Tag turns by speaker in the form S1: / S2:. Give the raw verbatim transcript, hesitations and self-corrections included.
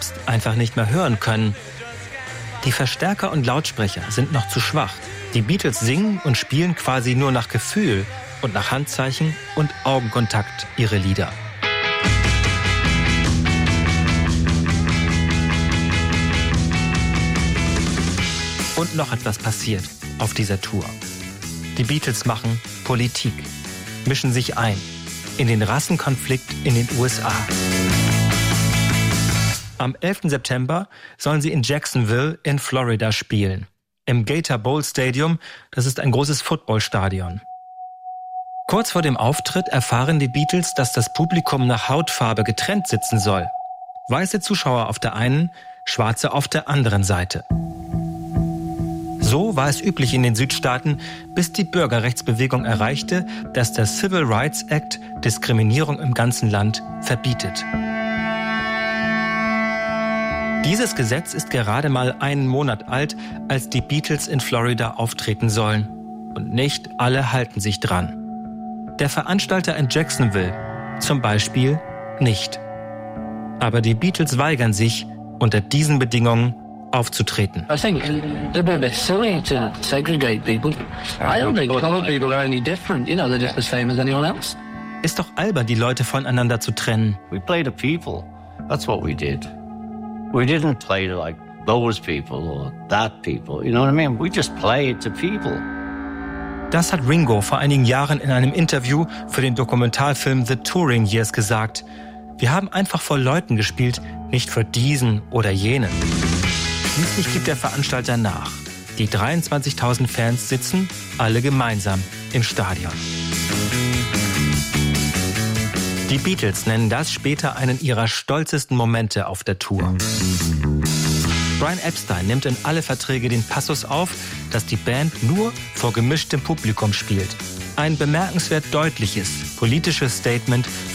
S1: selbst einfach nicht mehr hören können. Die Verstärker und Lautsprecher sind noch zu schwach. Die Beatles singen und spielen quasi nur nach Gefühl und nach Handzeichen und Augenkontakt ihre Lieder. Und noch etwas passiert auf dieser Tour. Die Beatles machen Politik, mischen sich ein in den Rassenkonflikt in den U S A. Am elften September sollen sie in Jacksonville in Florida spielen. Im Gator Bowl Stadium, das ist ein großes Footballstadion. Kurz vor dem Auftritt erfahren die Beatles, dass das Publikum nach Hautfarbe getrennt sitzen soll. Weiße Zuschauer auf der einen, schwarze auf der anderen Seite. So war es üblich in den Südstaaten, bis die Bürgerrechtsbewegung erreichte, dass der Civil Rights Act Diskriminierung im ganzen Land verbietet. Dieses Gesetz ist gerade mal einen Monat alt, als die Beatles in Florida auftreten sollen. Und nicht alle halten sich dran. Der Veranstalter in Jacksonville zum Beispiel nicht. Aber die Beatles weigern sich, unter diesen Bedingungen aufzutreten.
S2: I think it's a bit silly to segregate people. I don't think colored people are any different. You know, they're just the same as anyone else.
S1: Ist doch albern, die Leute voneinander zu trennen.
S3: We play to people. That's what we did. We didn't play to like those people or that people. You know what I mean? We just played to people.
S1: Das hat Ringo vor einigen Jahren in einem Interview für den Dokumentarfilm The Touring Years gesagt. Wir haben einfach vor Leuten gespielt, nicht für diesen oder jenen. Schließlich gibt der Veranstalter nach. Die dreiundzwanzigtausend Fans sitzen alle gemeinsam im Stadion. Die Beatles nennen das später einen ihrer stolzesten Momente auf der Tour. Brian Epstein nimmt in alle Verträge den Passus auf, dass die Band nur vor gemischtem Publikum spielt. Ein bemerkenswert deutliches politisches Statement